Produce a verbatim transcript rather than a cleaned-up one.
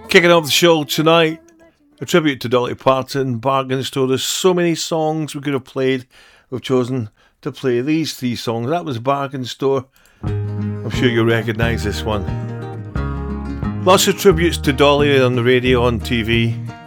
Kicking off the show tonight, a tribute to Dolly Parton, Bargain Store. There's so many songs we could have played. We've chosen to play these three songs. That was Bargain Store. I'm sure you'll recognise this one. Lots of tributes to Dolly on the radio, on T V.